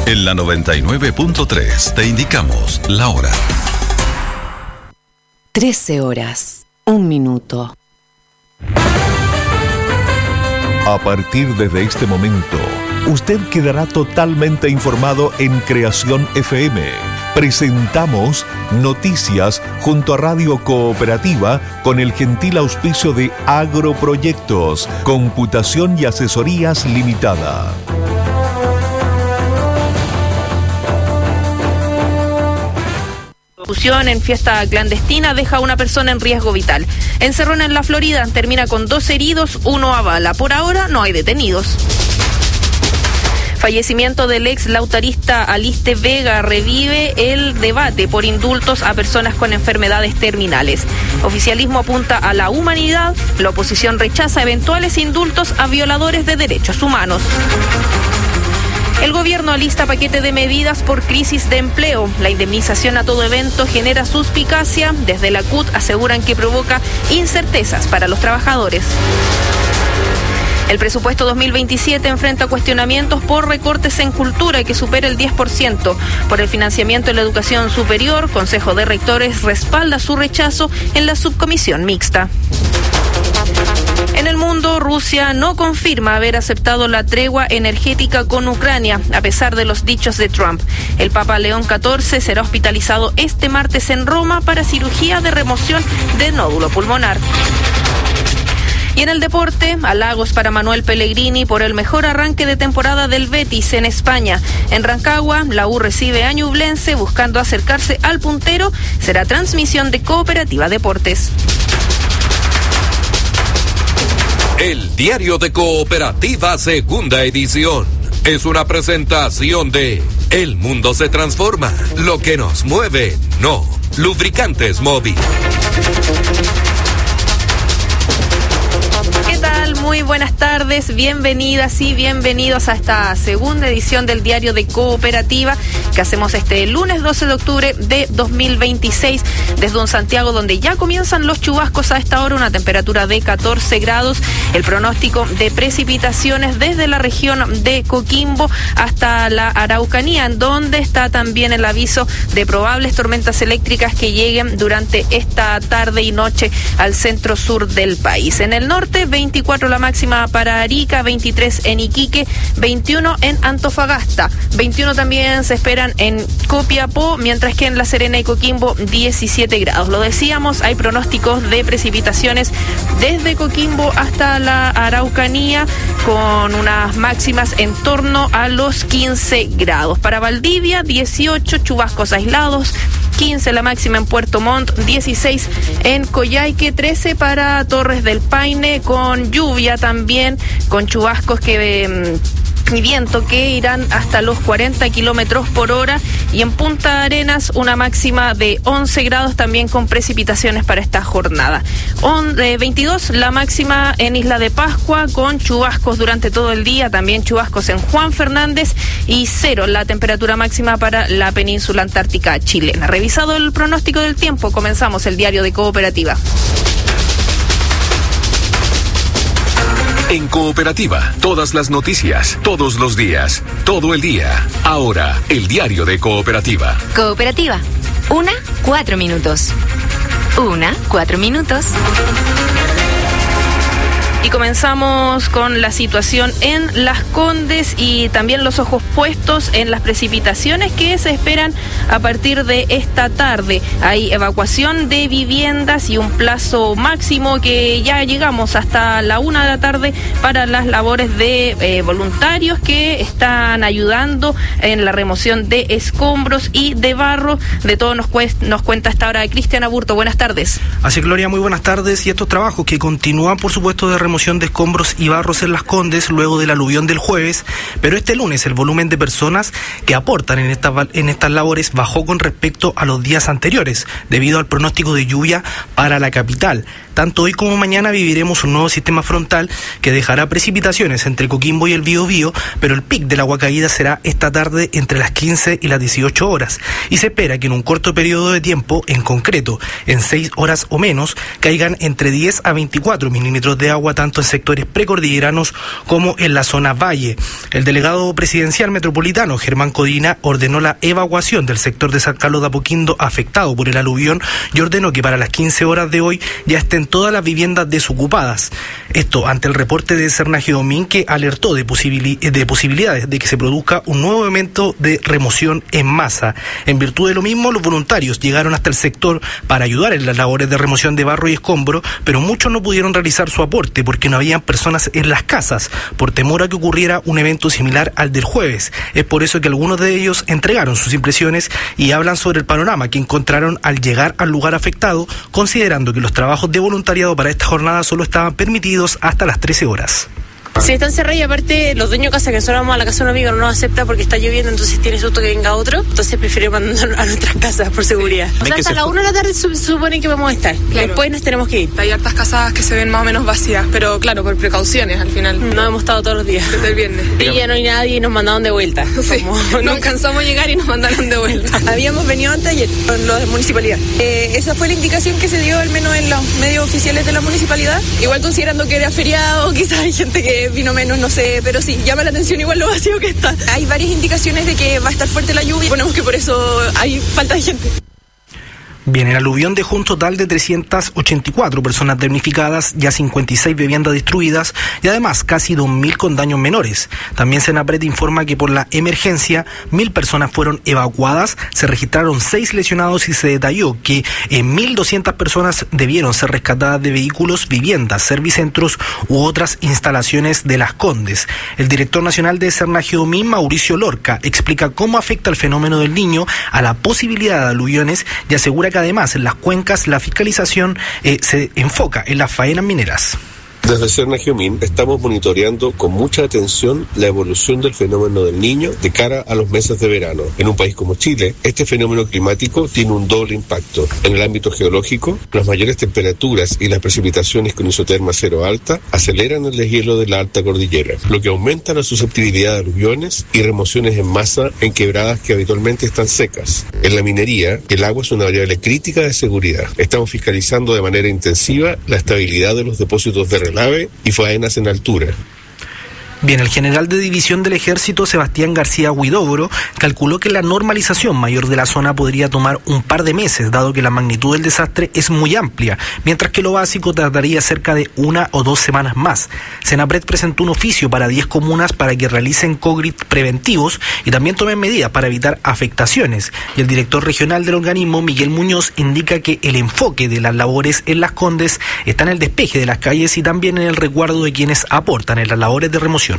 En la 99.3 te indicamos la hora. 13 horas, 1 minuto. A partir de este momento, usted quedará totalmente informado en Creación FM. Presentamos Noticias junto a Radio Cooperativa con el gentil auspicio de Agroproyectos, Computación y Asesorías Limitada. En fiesta clandestina deja a una persona en riesgo vital. Encerrón en la Florida termina con 2 heridos, 1 a bala. Por ahora no hay detenidos. Fallecimiento del ex lautarista Aliste Vega revive el debate por indultos a personas con enfermedades terminales. Oficialismo apunta a la humanidad, la oposición rechaza eventuales indultos a violadores de derechos humanos. El gobierno alista paquete de medidas por crisis de empleo. La indemnización a todo evento genera suspicacia. Desde la CUT aseguran que provoca incertezas para los trabajadores. El presupuesto 2027 enfrenta cuestionamientos por recortes en cultura que supera el 10%. Por el financiamiento de la educación superior, Consejo de Rectores respalda su rechazo en la subcomisión mixta. En el mundo, Rusia no confirma haber aceptado la tregua energética con Ucrania, a pesar de los dichos de Trump. El Papa León XIV será hospitalizado este martes en Roma para cirugía de remoción de nódulo pulmonar. Y en el deporte, halagos para Manuel Pellegrini por el mejor arranque de temporada del Betis en España. En Rancagua, la U recibe a Ñublense buscando acercarse al puntero. Será transmisión de Cooperativa Deportes. El Diario de Cooperativa, segunda edición. Es una presentación de El mundo se transforma. Lo que nos mueve, no. Lubricantes Móvil. Muy buenas tardes, bienvenidas y bienvenidos a esta segunda edición del Diario de Cooperativa que hacemos este lunes 12 de octubre de 2026 desde un Santiago donde ya comienzan los chubascos a esta hora, una temperatura de 14 grados, el pronóstico de precipitaciones desde la región de Coquimbo hasta la Araucanía, en donde está también el aviso de probables tormentas eléctricas que lleguen durante esta tarde y noche al centro sur del país. En el norte, 24 la máxima para Arica, 23 en Iquique, 21 en Antofagasta, 21 también se esperan en Copiapó, mientras que en La Serena y Coquimbo 17 grados. Lo decíamos, hay pronósticos de precipitaciones desde Coquimbo hasta la Araucanía con unas máximas en torno a los 15 grados. Para Valdivia, 18 chubascos aislados, 15 la máxima en Puerto Montt, 16 en Coyhaique, 13 para Torres del Paine, con lluvia también, con chubascos y viento que irán hasta los 40 kilómetros por hora, y en Punta Arenas una máxima de 11 grados también con precipitaciones para esta jornada. 22 la máxima en Isla de Pascua con chubascos durante todo el día, también chubascos en Juan Fernández, y 0 la temperatura máxima para la península antártica chilena. Revisado el pronóstico del tiempo, comenzamos el Diario de Cooperativa. En Cooperativa, todas las noticias, todos los días, todo el día. Ahora, el Diario de Cooperativa. Cooperativa, 4 minutos. 4 minutos. Y comenzamos con la situación en Las Condes y también los ojos puestos en las precipitaciones que se esperan a partir de esta tarde. Hay evacuación de viviendas y un plazo máximo que ya llegamos hasta la 1 de la tarde para las labores de voluntarios que están ayudando en la remoción de escombros y de barro. De todo nos cuenta hasta ahora Cristian Aburto. Buenas tardes. Así, Gloria, muy buenas tardes. Y estos trabajos que continúan, por supuesto, de remoción de escombros y barros en Las Condes luego del aluvión del jueves, pero este lunes el volumen de personas que aportan en estas labores bajó con respecto a los días anteriores, debido al pronóstico de lluvia para la capital. Tanto hoy como mañana viviremos un nuevo sistema frontal que dejará precipitaciones entre Coquimbo y el Biobío, pero el pic del agua caída será esta tarde entre las 15 y las 18 horas, y se espera que en un corto periodo de tiempo, en concreto en 6 horas o menos, caigan entre 10 a 24 milímetros de agua tanto en sectores precordilleranos como en la zona valle. El delegado presidencial metropolitano, Germán Codina, ordenó la evacuación del sector de San Carlos de Apoquindo afectado por el aluvión y ordenó que para las 15 horas de hoy ya estén todas las viviendas desocupadas. Esto ante el reporte de Cernaje Domín, que alertó de posibilidades de que se produzca un nuevo evento de remoción en masa. En virtud de lo mismo, los voluntarios llegaron hasta el sector para ayudar en las labores de remoción de barro y escombro, pero muchos no pudieron realizar su aporte porque no habían personas en las casas, por temor a que ocurriera un evento similar al del jueves. Es por eso que algunos de ellos entregaron sus impresiones y hablan sobre el panorama que encontraron al llegar al lugar afectado, considerando que los trabajos de voluntariado para esta jornada solo estaban permitidos hasta las 13 horas. Sí, están cerrados y aparte los dueños de casa que nosotros vamos a la casa de un amigo no nos acepta porque está lloviendo, entonces tiene susto que venga otro, entonces prefiero mandarnos a nuestras casas por seguridad. O sea, hasta la 1 de la tarde se supone que vamos a estar, claro. Después nos tenemos que ir. Hay hartas casas que se ven más o menos vacías, pero claro, por precauciones al final. No hemos estado todos los días. Desde el viernes. Y ya no hay nadie y nos mandaron de vuelta. Sí, nos cansamos de llegar y nos mandaron de vuelta. Habíamos venido antes ayer con los de municipalidad. Esa fue la indicación que se dio al menos en los medios oficiales de la municipalidad. Igual considerando que era feriado, quizás hay gente que vino menos, no sé, pero sí, llama la atención igual lo vacío que está. Hay varias indicaciones de que va a estar fuerte la lluvia y ponemos que por eso hay falta de gente. Bien, el aluvión dejó un total de 384 personas damnificadas, ya 56 viviendas destruidas y además casi 2.000 con daños menores. También Senapred informa que por la emergencia 1.000 personas fueron evacuadas, se registraron 6 lesionados y se detalló que 1.200 personas debieron ser rescatadas de vehículos, viviendas, servicentros u otras instalaciones de Las Condes. El director nacional de Cernaje Domín, Mauricio Lorca, explica cómo afecta el fenómeno del Niño a la posibilidad de aluviones y asegura que además en las cuencas la fiscalización se enfoca en las faenas mineras. Desde Cernaje Domín estamos monitoreando con mucha atención la evolución del fenómeno del Niño de cara a los meses de verano. En un país como Chile, este fenómeno climático tiene un doble impacto. En el ámbito geológico, las mayores temperaturas y las precipitaciones con isoterma cero alta aceleran el deshielo de la alta cordillera, lo que aumenta la susceptibilidad de aluviones y remociones en masa en quebradas que habitualmente están secas. En la minería, el agua es una variable crítica de seguridad. Estamos fiscalizando de manera intensiva la estabilidad de los depósitos de relave y faenas en altura. Bien, el general de división del Ejército, Sebastián García Huidobro, calculó que la normalización mayor de la zona podría tomar un par de meses, dado que la magnitud del desastre es muy amplia, mientras que lo básico tardaría cerca de 1 o 2 semanas más. Senapred presentó un oficio para 10 comunas para que realicen COGRIT preventivos y también tomen medidas para evitar afectaciones. Y el director regional del organismo, Miguel Muñoz, indica que el enfoque de las labores en Las Condes está en el despeje de las calles y también en el resguardo de quienes aportan en las labores de remoción.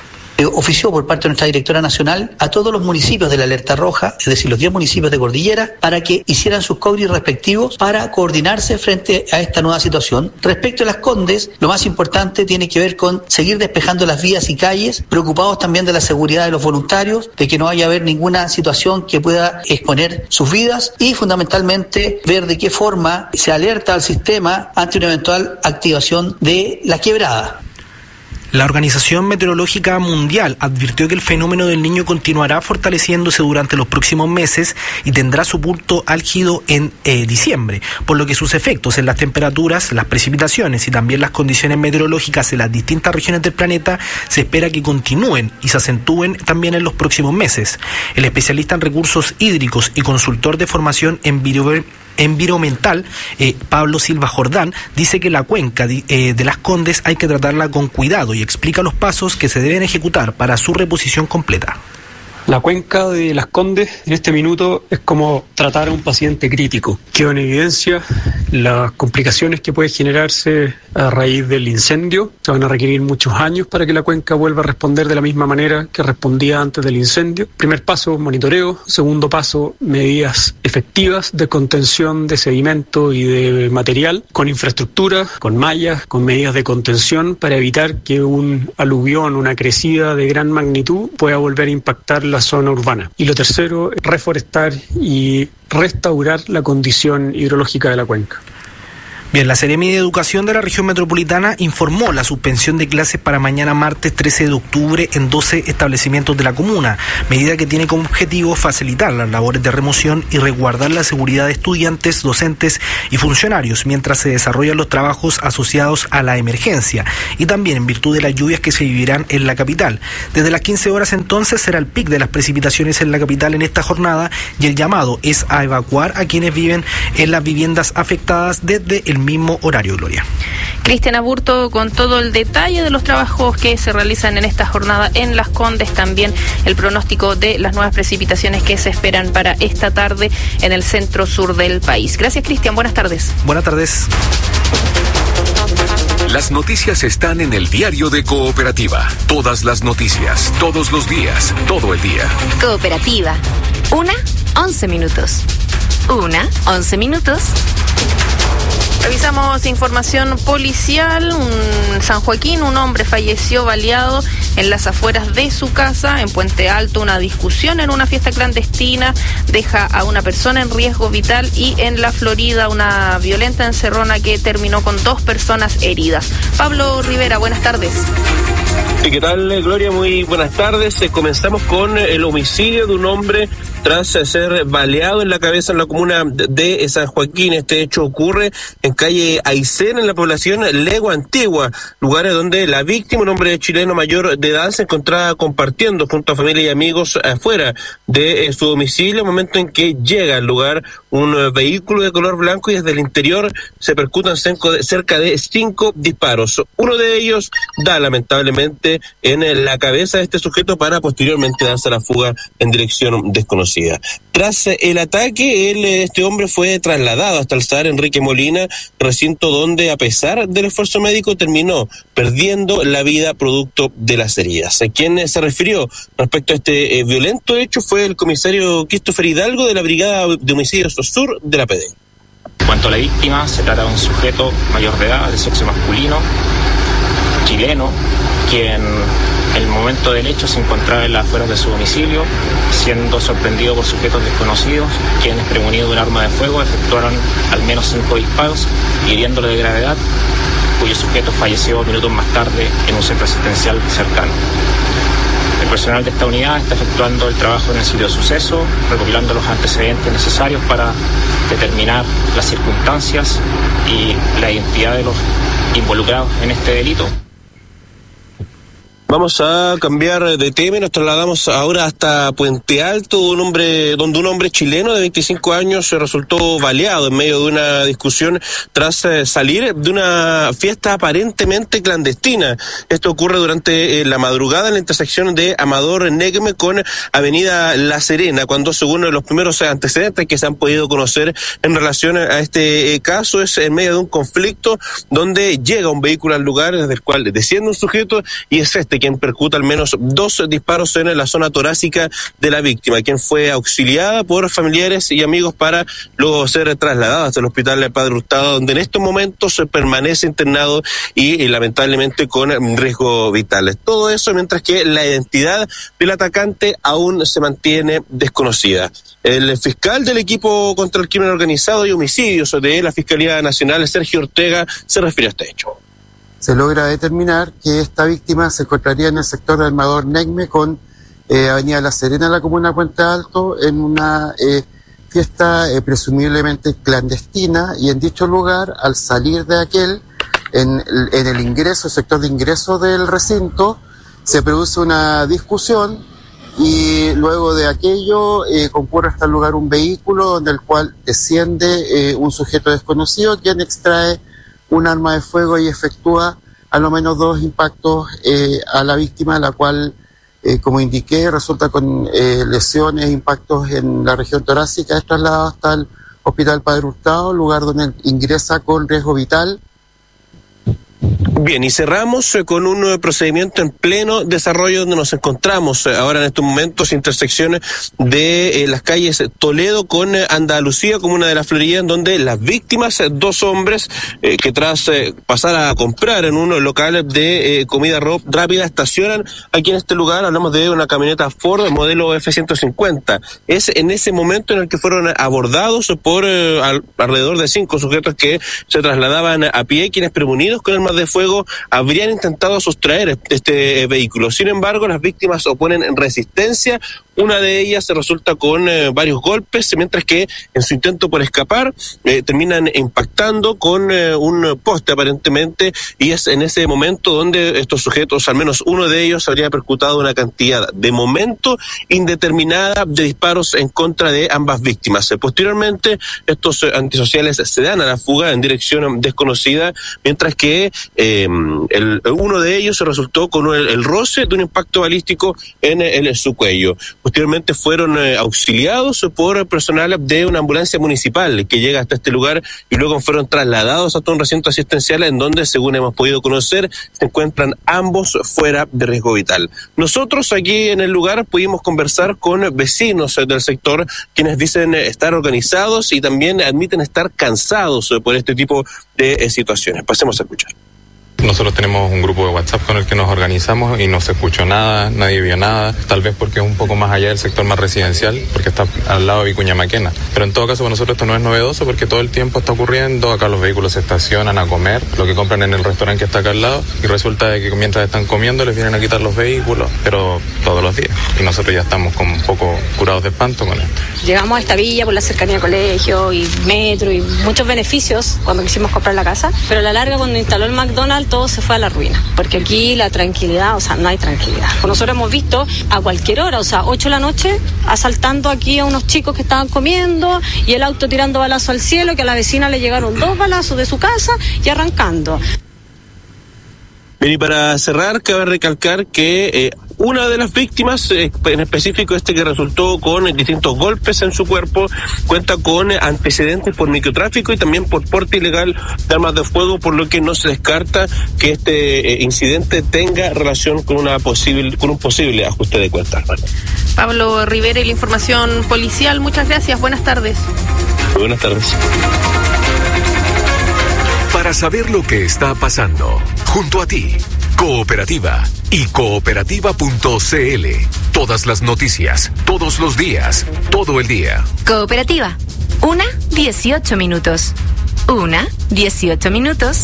Ofició por parte de nuestra directora nacional a todos los municipios de la alerta roja, es decir, los 10 municipios de cordillera, para que hicieran sus COGRIT respectivos para coordinarse frente a esta nueva situación. Respecto a Las Condes, lo más importante tiene que ver con seguir despejando las vías y calles, preocupados también de la seguridad de los voluntarios, de que no vaya a haber ninguna situación que pueda exponer sus vidas y fundamentalmente ver de qué forma se alerta al sistema ante una eventual activación de la quebrada. La Organización Meteorológica Mundial advirtió que el fenómeno del Niño continuará fortaleciéndose durante los próximos meses y tendrá su punto álgido en diciembre, por lo que sus efectos en las temperaturas, las precipitaciones y también las condiciones meteorológicas en las distintas regiones del planeta se espera que continúen y se acentúen también en los próximos meses. El especialista en recursos hídricos y consultor de formación environmental, Pablo Silva Jordán, dice que la cuenca de Las Condes hay que tratarla con cuidado y explica los pasos que se deben ejecutar para su reposición completa. La cuenca de Las Condes en este minuto es como tratar a un paciente crítico. Quedó en evidencia las complicaciones que puede generarse a raíz del incendio. Se van a requerir muchos años para que la cuenca vuelva a responder de la misma manera que respondía antes del incendio. Primer paso, monitoreo. Segundo paso, medidas efectivas de contención de sedimento y de material, con infraestructura, con mallas, con medidas de contención para evitar que un aluvión, una crecida de gran magnitud pueda volver a impactar la zona urbana. Y lo tercero, reforestar y restaurar la condición hidrológica de la cuenca. Bien, la Seremi de Educación de la región metropolitana informó la suspensión de clases para mañana martes 13 de octubre en 12 establecimientos de la comuna, medida que tiene como objetivo facilitar las labores de remoción y resguardar la seguridad de estudiantes, docentes y funcionarios mientras se desarrollan los trabajos asociados a la emergencia y también en virtud de las lluvias que se vivirán en la capital. Desde las 15 horas entonces será el pic de las precipitaciones en la capital en esta jornada y el llamado es a evacuar a quienes viven en las viviendas afectadas desde el mismo horario, Gloria. Cristian Aburto con todo el detalle de los trabajos que se realizan en esta jornada en Las Condes, también el pronóstico de las nuevas precipitaciones que se esperan para esta tarde en el centro sur del país. Gracias, Cristian, buenas tardes. Buenas tardes. Las noticias están en el Diario de Cooperativa. Todas las noticias, todos los días, todo el día. Cooperativa. 11 minutos. 11 minutos. Revisamos información policial. En San Joaquín, un hombre falleció baleado en las afueras de su casa. En Puente Alto, una discusión en una fiesta clandestina deja a una persona en riesgo vital. Y en la Florida, una violenta encerrona que terminó con 2 personas heridas. Pablo Rivera, buenas tardes. ¿Qué tal, Gloria? Muy buenas tardes. Comenzamos con el homicidio de un hombre tras ser baleado en la cabeza en la comuna de San Joaquín. Este hecho ocurre en calle Aysén, en la población Legua Antigua, lugares donde la víctima, un hombre chileno mayor de edad, se encontraba compartiendo junto a familia y amigos afuera de su domicilio, momento en que llega al lugar un vehículo de color blanco y desde el interior se percutan cerca de 5 disparos. Uno de ellos da lamentablemente en la cabeza de este sujeto para posteriormente darse a la fuga en dirección desconocida. Tras el ataque, este hombre fue trasladado hasta el SAR Enrique Molina, recinto donde, a pesar del esfuerzo médico, terminó perdiendo la vida producto de las heridas. Quien se refirió respecto a este violento hecho fue el comisario Christopher Hidalgo de la Brigada de Homicidios Sur de la PD. En cuanto a la víctima, se trata de un sujeto mayor de edad, de sexo masculino, chileno, quien en el momento del hecho se encontraba en las afueras de su domicilio, siendo sorprendido por sujetos desconocidos, quienes, prevenidos de un arma de fuego, efectuaron al menos 5 disparos, hiriéndole de gravedad, cuyo sujeto falleció minutos más tarde en un centro asistencial cercano. El personal de esta unidad está efectuando el trabajo en el sitio de suceso, recopilando los antecedentes necesarios para determinar las circunstancias y la identidad de los involucrados en este delito. Vamos a cambiar de tema y nos trasladamos ahora hasta Puente Alto, donde un hombre chileno de 25 años se resultó baleado en medio de una discusión tras salir de una fiesta aparentemente clandestina. Esto ocurre durante la madrugada en la intersección de Amador Negme con Avenida La Serena, cuando, según los primeros antecedentes que se han podido conocer en relación a este caso, es en medio de un conflicto donde llega un vehículo al lugar desde el cual desciende un sujeto y es quien percuta al menos 2 disparos en la zona torácica de la víctima, quien fue auxiliada por familiares y amigos para luego ser trasladada hasta el hospital de Padre Hurtado, donde en estos momentos permanece internado y lamentablemente con riesgo vital. Todo eso mientras que la identidad del atacante aún se mantiene desconocida. El fiscal del equipo contra el crimen organizado y homicidios de la Fiscalía Nacional, Sergio Ortega, se refirió a este hecho. Se logra determinar que esta víctima se encontraría en el sector de Amador Negme con Avenida La Serena, en la comuna de Puente Alto, en una fiesta presumiblemente clandestina, y en dicho lugar, al salir de aquel, en el sector de ingreso del recinto, se produce una discusión y luego de aquello concurre hasta el lugar un vehículo donde el cual desciende un sujeto desconocido, quien extrae un arma de fuego y efectúa a lo menos 2 impactos a la víctima, la cual, como indiqué, resulta con lesiones, impactos en la región torácica. Es trasladado hasta el Hospital Padre Hurtado, lugar donde ingresa con riesgo vital. Bien, y cerramos con un procedimiento en pleno desarrollo donde nos encontramos ahora en estos momentos, intersecciones de las calles Toledo con Andalucía, comuna de La Florida, en donde las víctimas, 2 hombres que tras pasar a comprar en un local de comida rápida estacionan aquí en este lugar. Hablamos de una camioneta Ford modelo F-150. Es en ese momento en el que fueron abordados por alrededor de 5 sujetos que se trasladaban a pie, quienes premonidos con armas de fuego habrían intentado sustraer este vehículo. Sin embargo, las víctimas oponen resistencia. Una de ellas resulta con varios golpes, mientras que en su intento por escapar terminan impactando con un poste aparentemente, y es en ese momento donde estos sujetos, al menos uno de ellos, habría percutado una cantidad de momento indeterminada de disparos en contra de ambas víctimas. Posteriormente, estos antisociales se dan a la fuga en dirección desconocida, mientras que uno de ellos resultó con el roce de un impacto balístico en su cuello. Posteriormente fueron auxiliados por personal de una ambulancia municipal que llega hasta este lugar y luego fueron trasladados hasta un recinto asistencial en donde, según hemos podido conocer, se encuentran ambos fuera de riesgo vital. Nosotros aquí en el lugar pudimos conversar con vecinos del sector, quienes dicen estar organizados y también admiten estar cansados por este tipo de situaciones. Pasemos a escuchar. Nosotros tenemos un grupo de WhatsApp con el que nos organizamos y no se escuchó nada, nadie vio nada, tal vez porque es un poco más allá del sector más residencial, porque está al lado de Vicuña Maquena. Pero en todo caso para nosotros esto no es novedoso porque todo el tiempo está ocurriendo, acá los vehículos se estacionan a comer, lo que compran en el restaurante que está acá al lado, y resulta de que mientras están comiendo les vienen a quitar los vehículos, pero todos los días. Y nosotros ya estamos como un poco curados de espanto con esto. Llegamos a esta villa por la cercanía al colegio y metro y muchos beneficios cuando quisimos comprar la casa, pero a la larga cuando instaló el McDonald's todo se fue a la ruina, porque aquí la tranquilidad, o sea, no hay tranquilidad. Nosotros hemos visto a cualquier hora, o sea, 8 de la noche, asaltando aquí a unos chicos que estaban comiendo y el auto tirando balazos al cielo, que a la vecina le llegaron 2 balazos de su casa y arrancando. Bien, y para cerrar, cabe recalcar que una de las víctimas, en específico este que resultó con distintos golpes en su cuerpo, cuenta con antecedentes por microtráfico y también por porte ilegal de armas de fuego, por lo que no se descarta que este incidente tenga relación con un posible ajuste de cuentas. Pablo Rivera y la información policial. Muchas gracias. Buenas tardes. Buenas tardes. Para saber lo que está pasando, junto a ti, Cooperativa y cooperativa.cl. Todas las noticias, todos los días, todo el día. Cooperativa. 1:18 minutos. 1:18 minutos.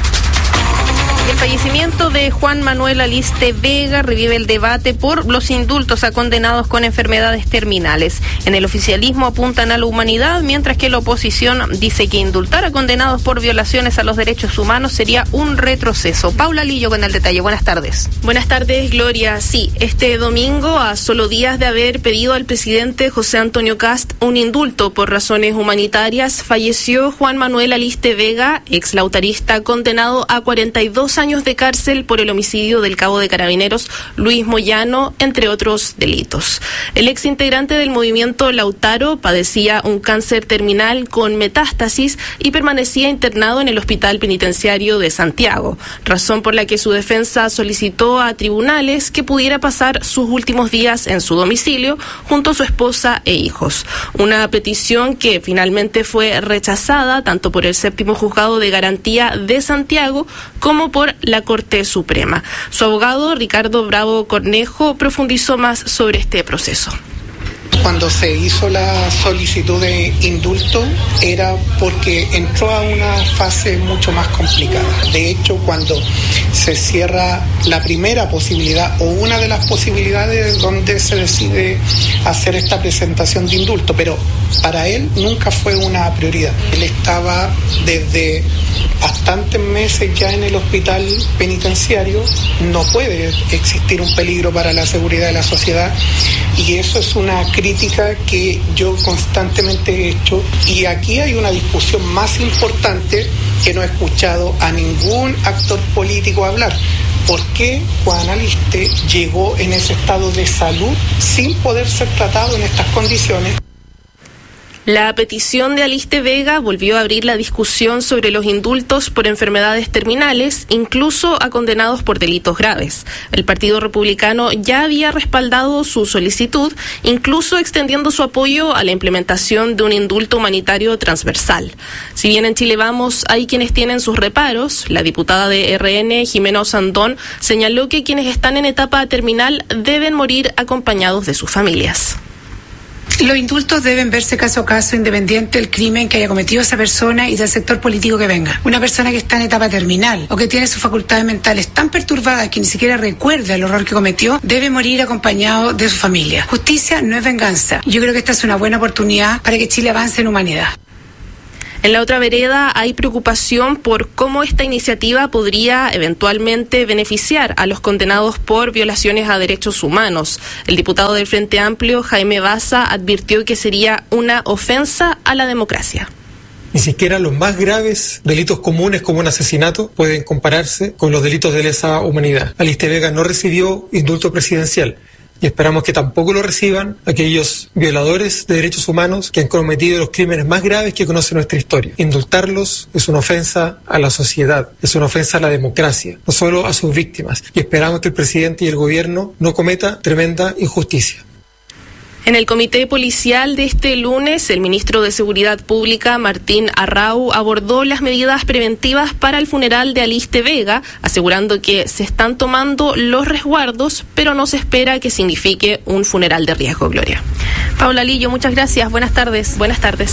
El fallecimiento de Juan Manuel Aliste Vega revive el debate por los indultos a condenados con enfermedades terminales. En el oficialismo apuntan a la humanidad, mientras que la oposición dice que indultar a condenados por violaciones a los derechos humanos sería un retroceso. Paula Lillo con el detalle. Buenas tardes. Buenas tardes, Gloria. Sí, este domingo, a solo días de haber pedido al presidente José Antonio Kast un indulto por razones humanitarias, falleció Juan Manuel Aliste Vega, ex lautarista condenado a 42 años de cárcel por el homicidio del cabo de Carabineros Luis Moyano, entre otros delitos. El ex integrante del movimiento Lautaro padecía un cáncer terminal con metástasis y permanecía internado en el Hospital Penitenciario de Santiago, razón por la que su defensa solicitó a tribunales que pudiera pasar sus últimos días en su domicilio junto a su esposa e hijos. Una petición que finalmente fue rechazada tanto por el Séptimo Juzgado de Garantía de Santiago como por la Corte Suprema. Su abogado, Ricardo Bravo Cornejo, profundizó más sobre este proceso. Cuando se hizo la solicitud de indulto era porque entró a una fase mucho más complicada. De hecho, cuando se cierra la primera posibilidad o una de las posibilidades donde se decide hacer esta presentación de indulto, pero para él nunca fue una prioridad. Él estaba desde bastantes meses ya en el hospital penitenciario, no puede existir un peligro para la seguridad de la sociedad y eso es una crítica que yo constantemente he hecho, y aquí hay una discusión más importante que no he escuchado a ningún actor político hablar. ¿Por qué Juan Aliste llegó en ese estado de salud sin poder ser tratado en estas condiciones? La petición de Aliste Vega volvió a abrir la discusión sobre los indultos por enfermedades terminales, incluso a condenados por delitos graves. El Partido Republicano ya había respaldado su solicitud, incluso extendiendo su apoyo a la implementación de un indulto humanitario transversal. Si bien en Chile Vamos hay quienes tienen sus reparos, la diputada de RN, Jimena Osandón, señaló que quienes están en etapa terminal deben morir acompañados de sus familias. Los indultos deben verse caso a caso, independiente del crimen que haya cometido esa persona y del sector político que venga. Una persona que está en etapa terminal o que tiene sus facultades mentales tan perturbadas que ni siquiera recuerda el horror que cometió, debe morir acompañado de su familia. Justicia no es venganza. Yo creo que esta es una buena oportunidad para que Chile avance en humanidad. En la otra vereda hay preocupación por cómo esta iniciativa podría eventualmente beneficiar a los condenados por violaciones a derechos humanos. El diputado del Frente Amplio, Jaime Baza, advirtió que sería una ofensa a la democracia. Ni siquiera los más graves delitos comunes como un asesinato pueden compararse con los delitos de lesa humanidad. Aliste Vega no recibió indulto presidencial. Y esperamos que tampoco lo reciban aquellos violadores de derechos humanos que han cometido los crímenes más graves que conoce nuestra historia. Indultarlos es una ofensa a la sociedad, es una ofensa a la democracia, no solo a sus víctimas. Y esperamos que el presidente y el gobierno no cometa tremenda injusticia. En el comité policial de este lunes, el ministro de Seguridad Pública, Martín Arrau, abordó las medidas preventivas para el funeral de Aliste Vega, asegurando que se están tomando los resguardos, pero no se espera que signifique un funeral de riesgo, Gloria. Paula Lillo, muchas gracias. Buenas tardes. Buenas tardes.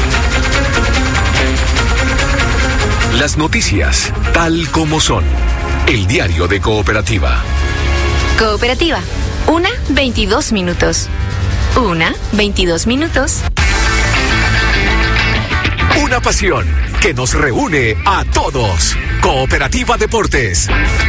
Las noticias, tal como son. El diario de Cooperativa. Cooperativa. 1:22 minutos. 1:22 minutos. Una pasión que nos reúne a todos. Cooperativa Deportes.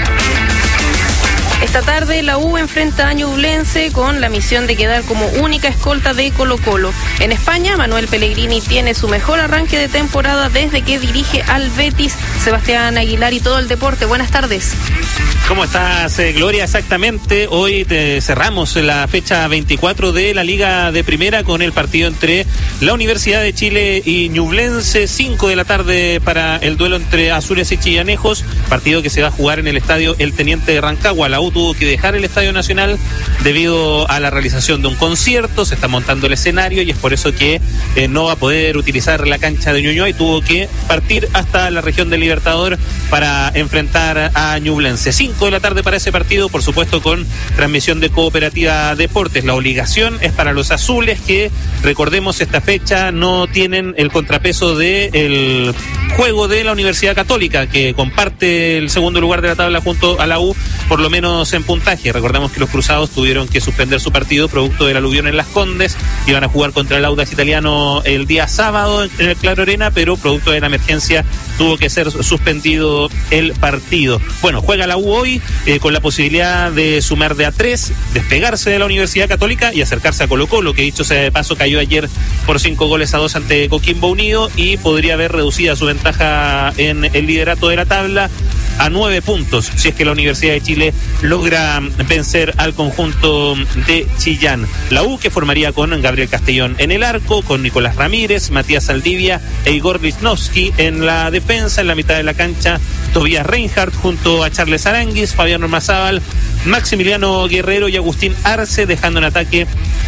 Esta tarde la U enfrenta a Ñublense con la misión de quedar como única escolta de Colo-Colo. En España, Manuel Pellegrini tiene su mejor arranque de temporada desde que dirige al Betis. Sebastián Aguilar y todo el deporte. Buenas tardes. ¿Cómo estás, Gloria? Exactamente, hoy cerramos la fecha 24 de la Liga de Primera con el partido entre la Universidad de Chile y Ñublense, 5 de la tarde para el duelo entre azules y chillanejos, partido que se va a jugar en el estadio El Teniente de Rancagua. La U tuvo que dejar el Estadio Nacional debido a la realización de un concierto, se está montando el escenario y es por eso que no va a poder utilizar la cancha de Ñuñoa y tuvo que partir hasta la región del Libertador para enfrentar a Ñublense. 5 de la tarde para ese partido, por supuesto con transmisión de Cooperativa Deportes. La obligación es para los azules que, recordemos, esta fecha no tienen el contrapeso del juego de la Universidad Católica, que comparte el segundo lugar de la tabla junto a la U, por lo menos en puntaje. Recordemos que los cruzados tuvieron que suspender su partido producto del aluvión en Las Condes, iban a jugar contra el Audax Italiano el día sábado en el Claro Arena, pero producto de la emergencia tuvo que ser suspendido el partido. Bueno, juega la U hoy con la posibilidad de sumar de a 3, despegarse de la Universidad Católica y acercarse a Colo-Colo, que dicho sea de paso cayó ayer por 5-2 ante Coquimbo Unido y podría haber reducido su ventaja en el liderato de la tabla a 9 puntos, si es que la Universidad de Chile logra vencer al conjunto de Chillán. La U, que formaría con Gabriel Castellón en el arco, con Nicolás Ramírez, Matías Saldivia e Igor Lichnowsky en la defensa. En la mitad de la cancha, Tobías Reinhardt junto a Charles Aranguis, Fabián Ormazábal, Maximiliano Guerrero y Agustín Arce, dejando en ataque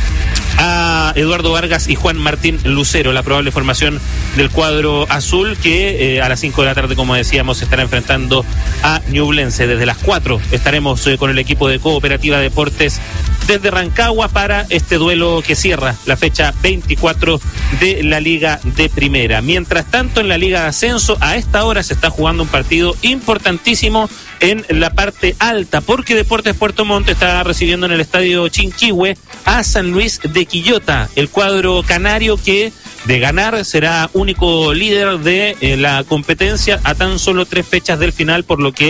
a Eduardo Vargas y Juan Martín Lucero, la probable formación del cuadro azul que a las 5 de la tarde, como decíamos, estará enfrentando a Ñublense. Desde las 4 estaremos con el equipo de Cooperativa Deportes desde Rancagua para este duelo que cierra la fecha 24 de la Liga de Primera. Mientras tanto, en la Liga de Ascenso, a esta hora se está jugando un partido importantísimo en la parte alta, porque Deportes Puerto Montt está recibiendo en el estadio Chinquihue a San Luis de Quillota, el cuadro canario que de ganar será único líder de la competencia a tan solo 3 fechas del final, por lo que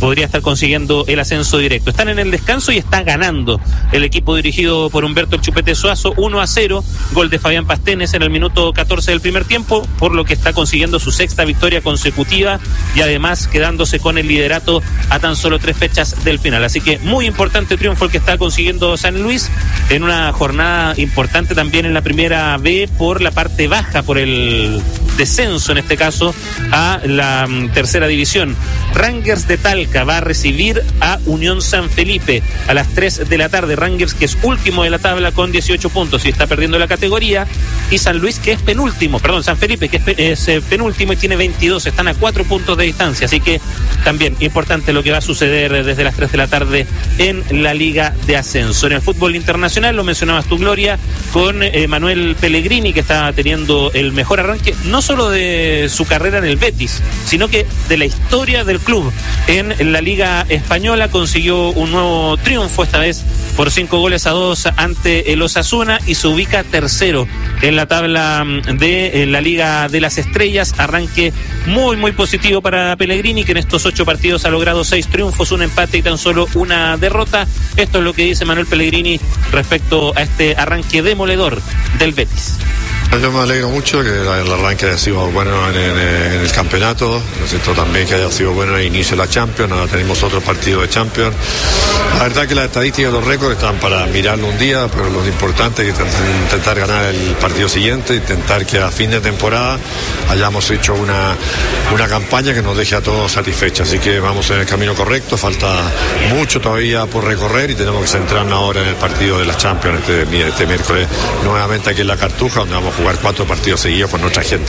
podría estar consiguiendo el ascenso directo. Están en el descanso y está ganando el equipo dirigido por Humberto El Chupete Suazo 1-0, gol de Fabián Pastenes en el minuto 14 del primer tiempo, por lo que está consiguiendo su sexta victoria consecutiva y además quedándose con el liderato a tan solo 3 fechas del final. Así que muy importante triunfo el que está consiguiendo San Luis en una jornada importante también en la primera B por la parte baja, por el descenso en este caso a la tercera división. Rangers de Talca va a recibir a Unión San Felipe a las 3 de la tarde. Rangers, que es último de la tabla con 18 puntos y está perdiendo la categoría, y San Luis, que es penúltimo, San Felipe, que es penúltimo y tiene 22, están a 4 puntos de distancia, así que también importante lo que va a suceder desde las 3 de la tarde en la Liga de Ascenso. En el fútbol internacional, lo mencionabas tú, Gloria, con Manuel Pellegrini, que está teniendo el mejor arranque, no solo de su carrera en el Betis, sino que de la historia del club en la Liga Española. Consiguió un nuevo triunfo, esta vez por 5-2 ante el Osasuna, y se ubica tercero en la tabla de la Liga de las Estrellas. Arranque muy positivo para Pellegrini, que en estos 8 partidos ha logrado 6 triunfos, un empate y tan solo una derrota. Esto es lo que dice Manuel Pellegrini respecto a este arranque demoledor del Betis. Yo me alegro mucho que el arranque haya sido bueno en el campeonato, necesito también que haya sido bueno el inicio de la Champions. Ahora tenemos otro partido de Champions. La verdad que las estadísticas de los récords están para mirarlo un día, pero lo importante es intentar ganar el partido siguiente, intentar que a fin de temporada hayamos hecho una campaña que nos deje a todos satisfechos. Así que vamos en el camino correcto, falta mucho todavía por recorrer y tenemos que centrarnos ahora en el partido de la Champions este miércoles, nuevamente aquí en La Cartuja, donde vamos a jugar 4 partidos seguidos con nuestra gente.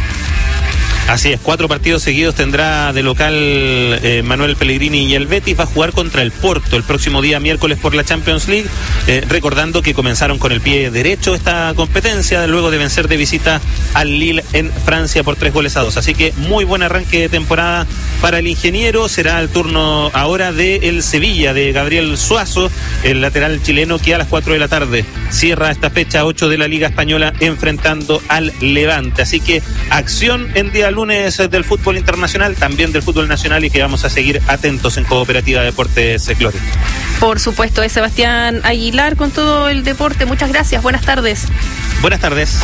Así es, 4 partidos seguidos tendrá de local Manuel Pellegrini, y el Betis va a jugar contra el Porto el próximo día miércoles por la Champions League, recordando que comenzaron con el pie derecho esta competencia luego de vencer de visita al Lille en Francia por 3-2. Así que muy buen arranque de temporada para el ingeniero. Será el turno ahora de el Sevilla, de Gabriel Suazo, el lateral chileno, que a las 4 de la tarde cierra esta fecha 8 de la Liga Española enfrentando al Levante. Así que acción en día lunes del fútbol internacional, también del fútbol nacional, y que vamos a seguir atentos en Cooperativa Deportes Gloria. Por supuesto, es Sebastián Aguilar con todo el deporte. Muchas gracias, buenas tardes. Buenas tardes.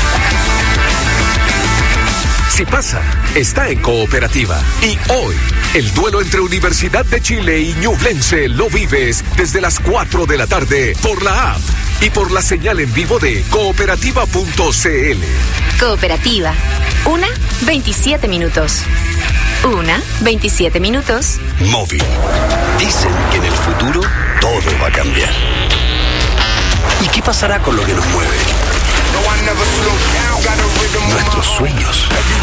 Si pasa, está en Cooperativa. Y hoy, el duelo entre Universidad de Chile y Ñublense lo vives desde las 4 de la tarde por la app y por la señal en vivo de cooperativa.cl. Cooperativa. 1:27 minutos. 1:27 minutos. Móvil. Dicen que en el futuro todo va a cambiar. ¿Y qué pasará con lo que nos mueve? Nuestros sueños.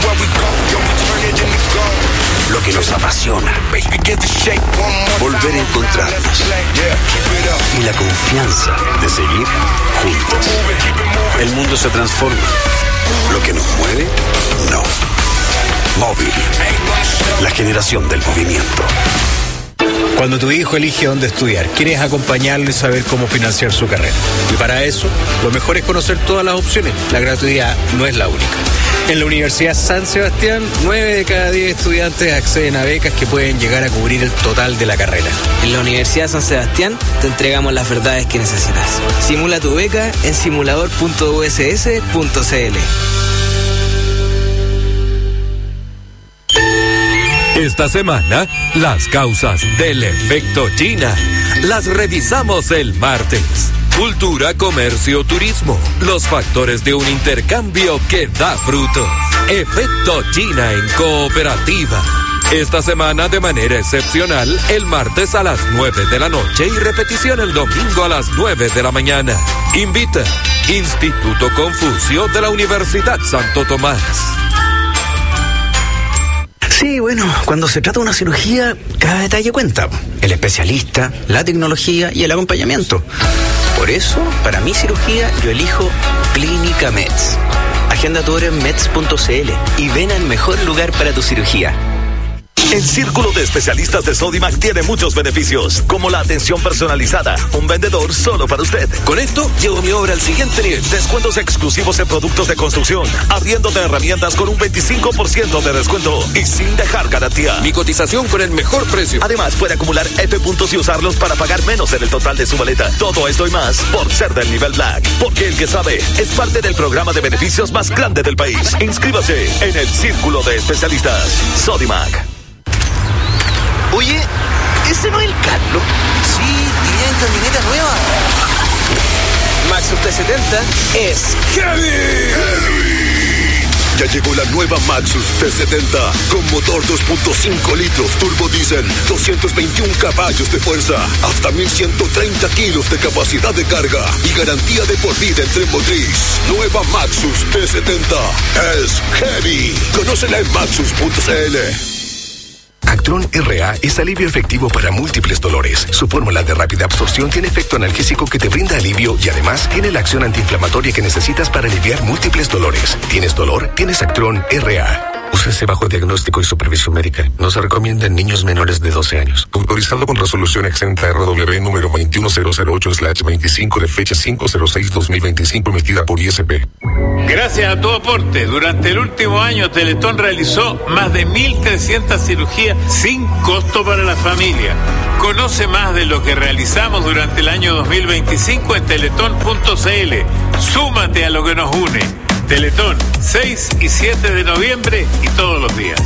Lo que nos apasiona. Volver a encontrarnos. Y la confianza de seguir juntos. El mundo se transforma. Lo que nos mueve, no. Móvil. La generación del movimiento. Cuando tu hijo elige dónde estudiar, quieres acompañarlo y saber cómo financiar su carrera. Y para eso, lo mejor es conocer todas las opciones. La gratuidad no es la única. En la Universidad San Sebastián, 9 de cada 10 estudiantes acceden a becas que pueden llegar a cubrir el total de la carrera. En la Universidad San Sebastián te entregamos las verdades que necesitas. Simula tu beca en simulador.uss.cl. Esta semana, las causas del efecto China las revisamos el martes. Cultura, comercio, turismo. Los factores de un intercambio que da frutos. Efecto China en Cooperativa. Esta semana de manera excepcional, el martes a las 9 de la noche y repetición el domingo a las 9 de la mañana. Invita Instituto Confucio de la Universidad Santo Tomás. Sí, bueno, cuando se trata de una cirugía, cada detalle cuenta. El especialista, la tecnología y el acompañamiento. Por eso, para mi cirugía, yo elijo Clínica Meds. Agenda tu hora en meds.cl y ven al mejor lugar para tu cirugía. El Círculo de Especialistas de Sodimac tiene muchos beneficios, como la atención personalizada, un vendedor solo para usted. Con esto, llevo mi obra al siguiente nivel. Descuentos exclusivos en productos de construcción, arriendo de herramientas con un 25% de descuento y sin dejar garantía. Mi cotización con el mejor precio. Además, puede acumular F puntos y usarlos para pagar menos en el total de su maleta. Todo esto y más por ser del nivel Black. Porque el que sabe es parte del programa de beneficios más grande del país. Inscríbase en el Círculo de Especialistas Sodimac. Oye, ¿ese no es el Carlos? Sí, iría en camioneta nueva. Maxus T70 es Heavy. Ya llegó la nueva Maxus T70 con motor 2.5 litros turbo diésel, 221 caballos de fuerza, hasta 1130 kilos de capacidad de carga y garantía de por vida en tren motriz. Nueva Maxus T70 es Heavy. Conócela en maxus.cl. Actron RA es alivio efectivo para múltiples dolores. Su fórmula de rápida absorción tiene efecto analgésico que te brinda alivio y además tiene la acción antiinflamatoria que necesitas para aliviar múltiples dolores. ¿Tienes dolor? Tienes Actron RA. Úsese bajo diagnóstico y supervisión médica. No se recomienda en niños menores de 12 años. Autorizado con resolución exenta RW número 21008/25 de fecha 5/06/2025 emitida por ISP. Gracias a tu aporte, durante el último año Teletón realizó más de 1.300 cirugías sin costo para la familia. Conoce más de lo que realizamos durante el año 2025 en teletón.cl. Súmate a lo que nos une. Teletón, 6 y 7 de noviembre y todos los días.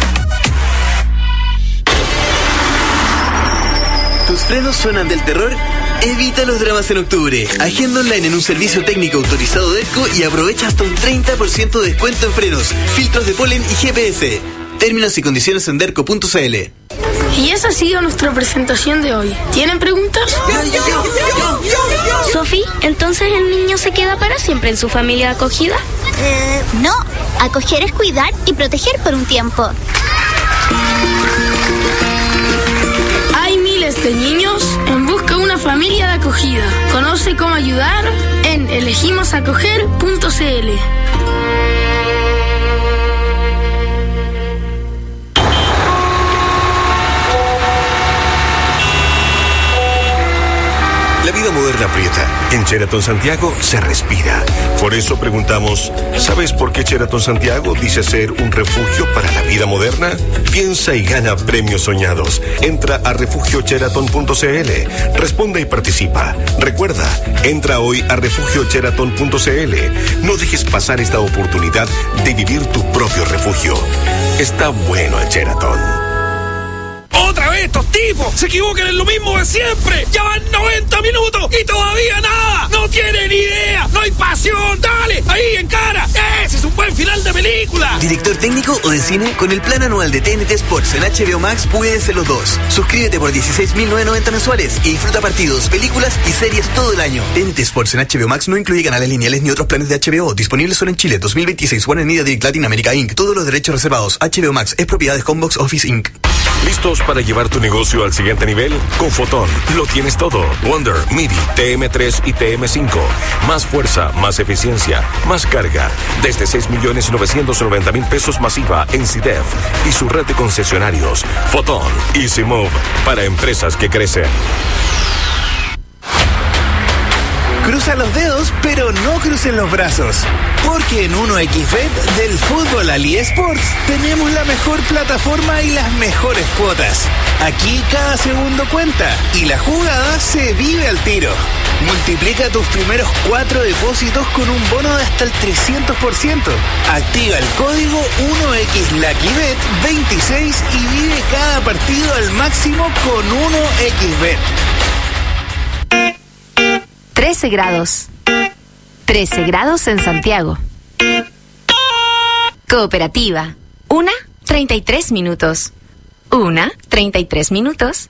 ¿Tus frenos suenan del terror? Evita los dramas en octubre. Agenda online en un servicio técnico autorizado de ERCO y aprovecha hasta un 30% de descuento en frenos, filtros de polen y GPS. Términos y condiciones en derco.cl. Y esa ha sido nuestra presentación de hoy. ¿Tienen preguntas? Sofi, ¿entonces el niño se queda para siempre en su familia acogida? No, acoger es cuidar y proteger por un tiempo. Hay miles de niños en busca de una familia de acogida. Conoce cómo ayudar en elegimosacoger.cl. La vida moderna aprieta. En Sheraton Santiago se respira. Por eso preguntamos, ¿sabes por qué Sheraton Santiago dice ser un refugio para la vida moderna? Piensa y gana premios soñados. Entra a refugiosheraton.cl. Responde y participa. Recuerda, entra hoy a refugiosheraton.cl. No dejes pasar esta oportunidad de vivir tu propio refugio. Está bueno en Sheraton. ¡Otra vez estos tipos! ¡Se equivocan en lo mismo de siempre! ¡Ya van 90 minutos y todavía nada! ¡No tienen idea! ¡No hay pasión! ¡Dale! ¡Ahí, en cara! ¡Ese es un buen final de película! ¿Director técnico o de cine? Con el plan anual de TNT Sports en HBO Max puedes ser los dos. Suscríbete por 16.990 mensuales y disfruta partidos, películas y series todo el año. TNT Sports en HBO Max no incluye canales lineales ni otros planes de HBO. Disponibles solo en Chile. 2026. Warner Media Direct Latin America Inc. Todos los derechos reservados. HBO Max es propiedad de Homebox Office Inc. ¿Listos para llevar tu negocio al siguiente nivel? Con Fotón lo tienes todo. Wonder, MIDI, TM3 y TM5. Más fuerza, más eficiencia, más carga. Desde 6.990.000 pesos masiva en CIDEF y su red de concesionarios. Fotón, Easy Move, para empresas que crecen. Cruza los dedos, pero no crucen los brazos. Porque en 1xBet del fútbol al eSports tenemos la mejor plataforma y las mejores cuotas. Aquí cada segundo cuenta y la jugada se vive al tiro. Multiplica tus primeros 4 depósitos con un bono de hasta el 300%. Activa el código 1xLuckyBet26 y vive cada partido al máximo con 1xBet. 13 grados. 13 grados en Santiago. Cooperativa. 1:33 minutos. 1:33 minutos.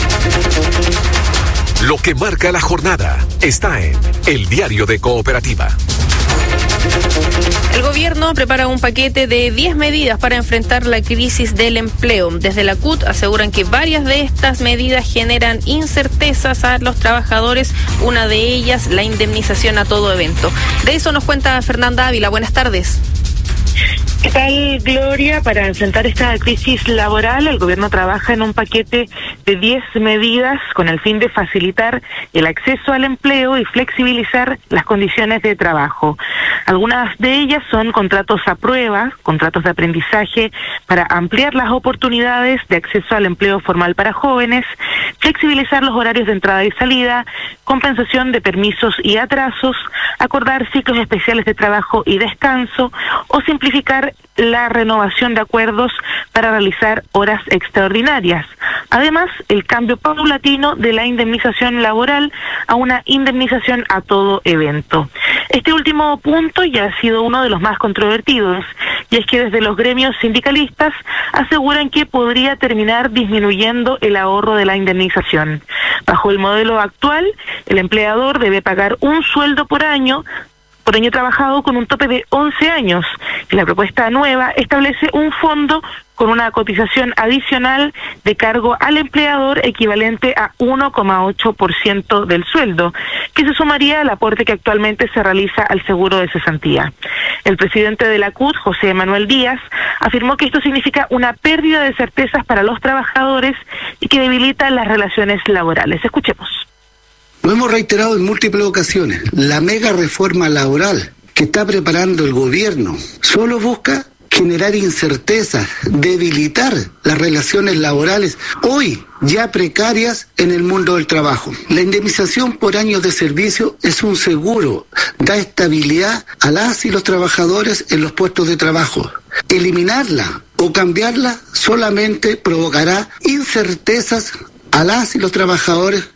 Lo que marca la jornada está en El Diario de Cooperativa. El gobierno prepara un paquete de 10 medidas para enfrentar la crisis del empleo. Desde la CUT aseguran que varias de estas medidas generan incertezas a los trabajadores, una de ellas la indemnización a todo evento. De eso nos cuenta Fernanda Ávila. Buenas tardes. ¿Qué tal, Gloria? Para enfrentar esta crisis laboral, el gobierno trabaja en un paquete de 10 medidas con el fin de facilitar el acceso al empleo y flexibilizar las condiciones de trabajo. Algunas de ellas son contratos a prueba, contratos de aprendizaje para ampliar las oportunidades de acceso al empleo formal para jóvenes, flexibilizar los horarios de entrada y salida, compensación de permisos y atrasos, acordar ciclos especiales de trabajo y descanso o simplificar la renovación de acuerdos para realizar horas extraordinarias. Además, el cambio paulatino de la indemnización laboral a una indemnización a todo evento. Este último punto ya ha sido uno de los más controvertidos, y es que desde los gremios sindicalistas aseguran que podría terminar disminuyendo el ahorro de la indemnización. Bajo el modelo actual, el empleador debe pagar un sueldo por año trabajado con un tope de 11 años. Y la propuesta nueva establece un fondo con una cotización adicional de cargo al empleador equivalente a 1,8% del sueldo, que se sumaría al aporte que actualmente se realiza al seguro de cesantía. El presidente de la CUT, José Manuel Díaz, afirmó que esto significa una pérdida de certezas para los trabajadores y que debilita las relaciones laborales. Escuchemos. Lo hemos reiterado en múltiples ocasiones. La mega reforma laboral que está preparando el gobierno solo busca generar incertezas, debilitar las relaciones laborales hoy ya precarias en el mundo del trabajo. La indemnización por años de servicio es un seguro, da estabilidad a las y los trabajadores en los puestos de trabajo. Eliminarla o cambiarla solamente provocará incertezas a las y los trabajadores.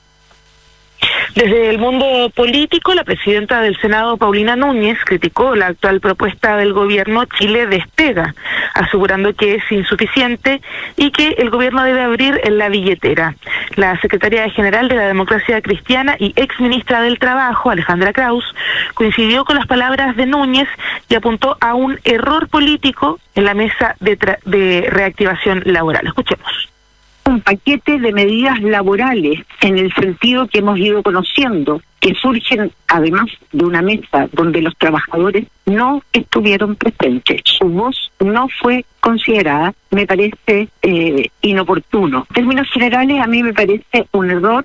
Desde el mundo político, la presidenta del Senado, Paulina Núñez, criticó la actual propuesta del gobierno Chile Despega, asegurando que es insuficiente y que el gobierno debe abrir la billetera. La secretaria general de la Democracia Cristiana y exministra del Trabajo, Alejandra Kraus, coincidió con las palabras de Núñez y apuntó a un error político en la mesa de reactivación laboral. Escuchemos. Un paquete de medidas laborales en el sentido que hemos ido conociendo, que surgen además de una mesa donde los trabajadores no estuvieron presentes. Su voz no fue considerada, me parece inoportuno. En términos generales, a mí me parece un error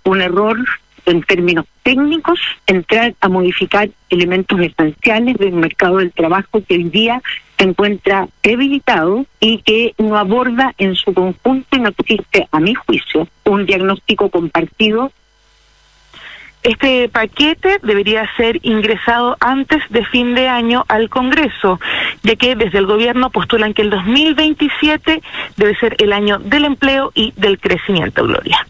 en términos técnicos, entrar a modificar elementos esenciales del mercado del trabajo que hoy día se encuentra debilitado y que no aborda en su conjunto y no existe, a mi juicio, un diagnóstico compartido. Este paquete debería ser ingresado antes de fin de año al Congreso, ya que desde el gobierno postulan que el 2027 debe ser el año del empleo y del crecimiento, Gloria.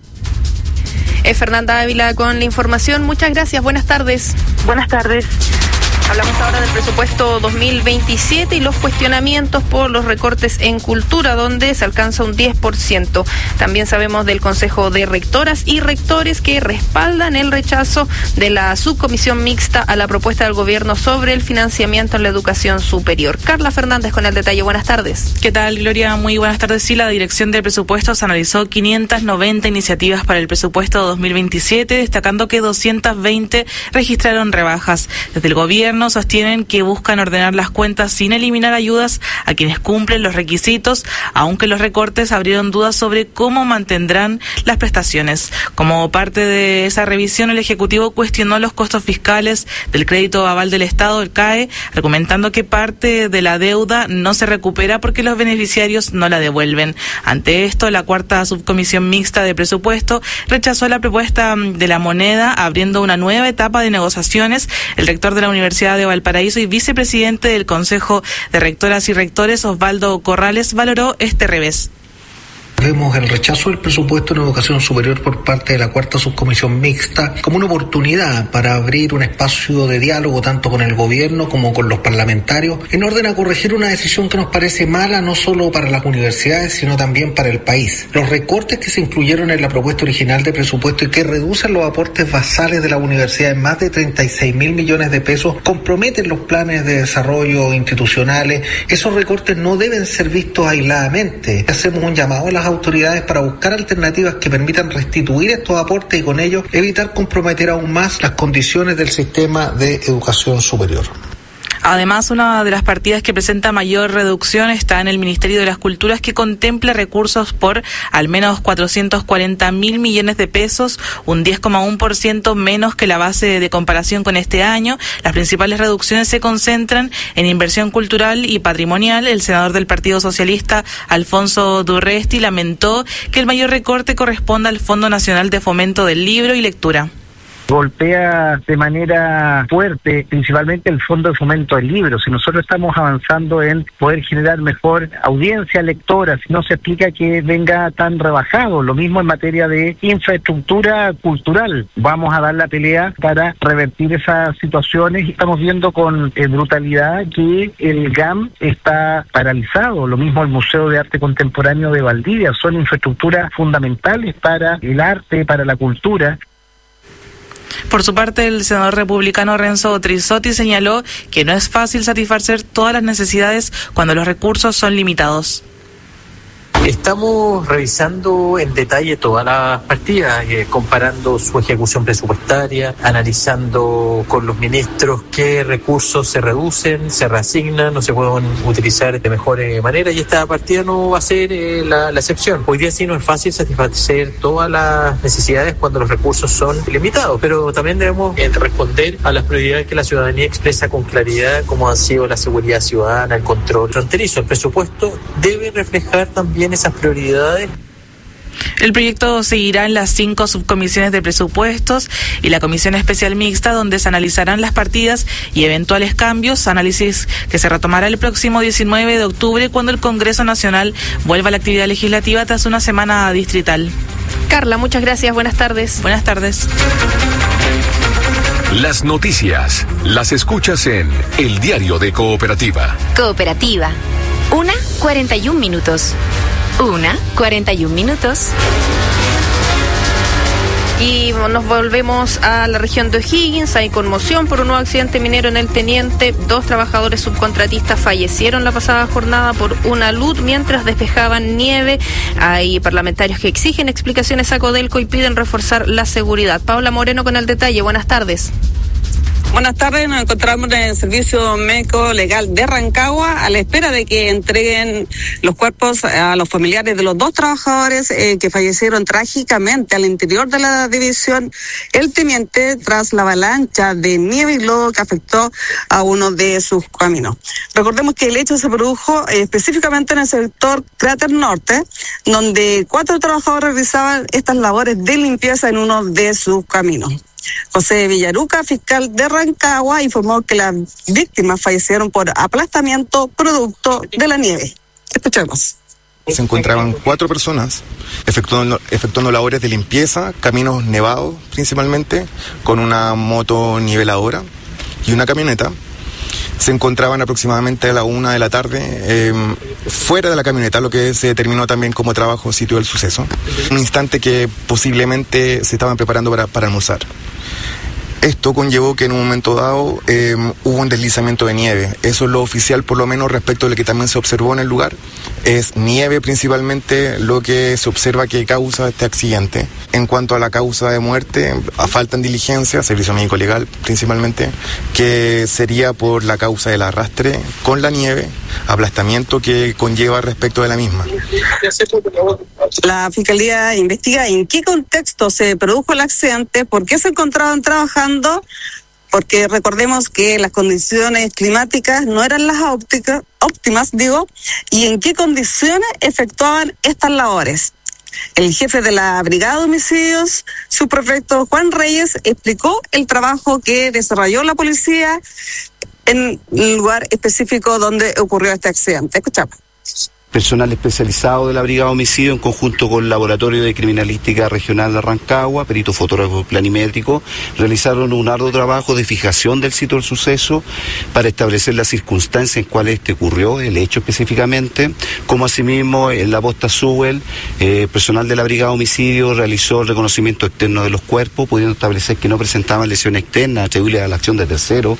Fernanda Ávila con la información. Muchas gracias. Buenas tardes. Buenas tardes. Hablamos ahora del presupuesto 2027 y los cuestionamientos por los recortes en cultura, donde se alcanza un 10%. También sabemos del Consejo de Rectoras y Rectores que respaldan el rechazo de la subcomisión mixta a la propuesta del gobierno sobre el financiamiento en la educación superior. Carla Fernández con el detalle. Buenas tardes. ¿Qué tal, Gloria? Muy buenas tardes. Sí, la Dirección de Presupuestos analizó 590 iniciativas para el presupuesto 2027, destacando que 220 registraron rebajas. Desde el gobierno sostienen que buscan ordenar las cuentas sin eliminar ayudas a quienes cumplen los requisitos, aunque los recortes abrieron dudas sobre cómo mantendrán las prestaciones. Como parte de esa revisión, el Ejecutivo cuestionó los costos fiscales del crédito aval del Estado, el CAE, argumentando que parte de la deuda no se recupera porque los beneficiarios no la devuelven. Ante esto, la cuarta subcomisión mixta de presupuesto rechazó la propuesta de la moneda, abriendo una nueva etapa de negociaciones. El rector de la Universidad de Valparaíso y vicepresidente del Consejo de Rectoras y Rectores, Osvaldo Corrales, valoró este revés. Vemos el rechazo del presupuesto en educación superior por parte de la cuarta subcomisión mixta como una oportunidad para abrir un espacio de diálogo tanto con el gobierno como con los parlamentarios en orden a corregir una decisión que nos parece mala no solo para las universidades sino también para el país. Los recortes que se incluyeron en la propuesta original de presupuesto y que reducen los aportes basales de la universidad en más de 36.000 millones de pesos comprometen los planes de desarrollo institucionales. Esos recortes no deben ser vistos aisladamente. Hacemos un llamado a las autoridades para buscar alternativas que permitan restituir estos aportes y con ello evitar comprometer aún más las condiciones del sistema de educación superior. Además, una de las partidas que presenta mayor reducción está en el Ministerio de las Culturas, que contempla recursos por al menos 440.000 millones de pesos, un 10,1% menos que la base de comparación con este año. Las principales reducciones se concentran en inversión cultural y patrimonial. El senador del Partido Socialista, Alfonso Durresti, lamentó que el mayor recorte corresponda al Fondo Nacional de Fomento del Libro y Lectura. Golpea de manera fuerte principalmente el Fondo de Fomento del Libro. Si nosotros estamos avanzando en poder generar mejor audiencia lectora, si no se explica que venga tan rebajado. Lo mismo en materia de infraestructura cultural. Vamos a dar la pelea para revertir esas situaciones. Estamos viendo con brutalidad que el GAM está paralizado. Lo mismo el Museo de Arte Contemporáneo de Valdivia. Son infraestructuras fundamentales para el arte, para la cultura. Por su parte, el senador republicano Renzo Trizzotti señaló que no es fácil satisfacer todas las necesidades cuando los recursos son limitados. Estamos revisando en detalle todas las partidas, comparando su ejecución presupuestaria, analizando con los ministros qué recursos se reducen, se reasignan o se pueden utilizar de mejor manera, y esta partida no va a ser la excepción. Hoy día sí no es fácil satisfacer todas las necesidades cuando los recursos son limitados, pero también debemos responder a las prioridades que la ciudadanía expresa con claridad, como han sido la seguridad ciudadana, el control fronterizo. El presupuesto debe reflejar también esas prioridades. El proyecto seguirá en las 5 subcomisiones de presupuestos y la comisión especial mixta, donde se analizarán las partidas y eventuales cambios, análisis que se retomará el próximo 19 de octubre, cuando el Congreso Nacional vuelva a la actividad legislativa tras una semana distrital. Carla, muchas gracias. Buenas tardes. Buenas tardes. Las noticias las escuchas en El Diario de Cooperativa. Cooperativa. 1:41 minutos. 1:41 minutos. Y nos volvemos a la región de O'Higgins. Hay conmoción por un nuevo accidente minero en el Teniente. 2 trabajadores subcontratistas fallecieron la pasada jornada por una luz mientras despejaban nieve. Hay parlamentarios que exigen explicaciones a Codelco y piden reforzar la seguridad. Paula Moreno con el detalle. Buenas tardes. Buenas tardes, nos encontramos en el Servicio Médico Legal de Rancagua a la espera de que entreguen los cuerpos a los familiares de los 2 trabajadores que fallecieron trágicamente al interior de la división El Teniente tras la avalancha de nieve y lodo que afectó a uno de sus caminos. Recordemos que el hecho se produjo específicamente en el sector Cráter Norte, donde 4 trabajadores realizaban estas labores de limpieza en uno de sus caminos. José Villaruca, fiscal de Rancagua, informó que las víctimas fallecieron por aplastamiento producto de la nieve. Escuchemos. Se encontraban 4 personas efectuando labores de limpieza, caminos nevados principalmente, con una moto niveladora y una camioneta. Se encontraban aproximadamente a la 1 de la tarde fuera de la camioneta, lo que se determinó también como trabajo sitio del suceso. Un instante que posiblemente se estaban preparando para almorzar. Esto conllevó que en un momento dado hubo un deslizamiento de nieve. Eso es lo oficial, por lo menos respecto a lo que también se observó en el lugar. Es nieve principalmente lo que se observa que causa este accidente. En cuanto a la causa de muerte, faltan diligencias, servicio médico legal principalmente, que sería por la causa del arrastre con la nieve, aplastamiento que conlleva respecto de la misma. La Fiscalía investiga en qué contexto se produjo el accidente, por qué se encontraban trabajando, porque recordemos que las condiciones climáticas no eran las óptimas, y en qué condiciones efectuaban estas labores. El jefe de la Brigada de Homicidios, subprefecto Juan Reyes, explicó el trabajo que desarrolló la policía en el lugar específico donde ocurrió este accidente. Escuchamos. Personal especializado de la Brigada de Homicidio, en conjunto con el Laboratorio de Criminalística Regional de Rancagua, perito fotógrafo planimétrico, realizaron un arduo trabajo de fijación del sitio del suceso para establecer las circunstancias en cuales ocurrió, el hecho específicamente, como asimismo en la posta Sewell, personal de la Brigada de Homicidio realizó el reconocimiento externo de los cuerpos, pudiendo establecer que no presentaban lesiones externas atribuibles a la acción de terceros.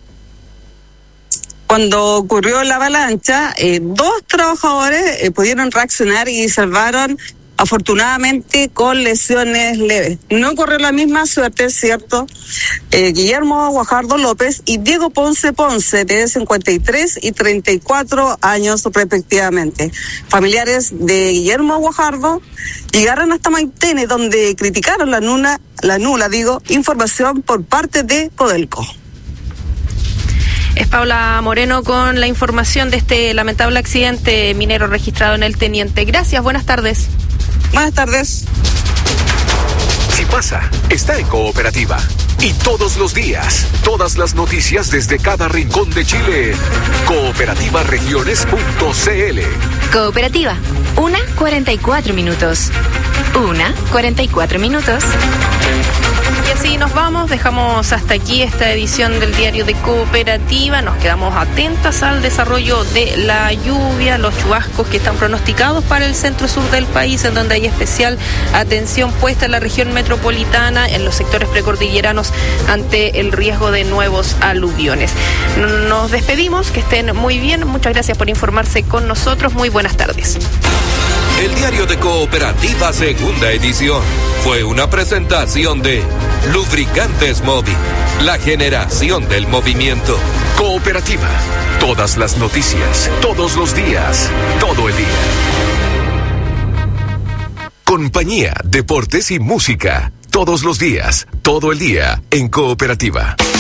Cuando ocurrió la avalancha, 2 trabajadores pudieron reaccionar y salvaron afortunadamente con lesiones leves. No corrió la misma suerte, es cierto, Guillermo Guajardo López y Diego Ponce Ponce, de 53 y 34 años respectivamente. Familiares de Guillermo Guajardo llegaron hasta Maitene, donde criticaron la nula información por parte de Codelco. Es Paula Moreno con la información de este lamentable accidente minero registrado en el Teniente. Gracias, buenas tardes. Buenas tardes. Si pasa, está en Cooperativa. Y todos los días, todas las noticias desde cada rincón de Chile. Cooperativaregiones.cl. Cooperativa, 1:44 minutos. 1:44 minutos. Y así nos vamos, dejamos hasta aquí esta edición del diario de Cooperativa. Nos quedamos atentas al desarrollo de la lluvia, los chubascos que están pronosticados para el centro-sur del país, en donde hay especial atención puesta en la región metropolitana, en los sectores precordilleranos, ante el riesgo de nuevos aluviones. Nos despedimos, que estén muy bien, muchas gracias por informarse con nosotros, muy buenas tardes. El diario de Cooperativa, segunda edición, fue una presentación de Lubricantes Móvil, la generación del movimiento. Cooperativa, todas las noticias, todos los días, todo el día. Compañía, deportes y música, todos los días, todo el día, en Cooperativa.